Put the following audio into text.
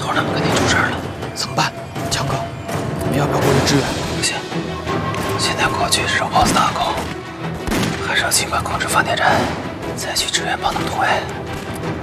头他们肯定出事了， 怎么办？强哥，我们要不要过去支援？ 不行，现在过去是肉 BOSS 大狗，还是要尽快控制发电站，再去支援帮他们突围。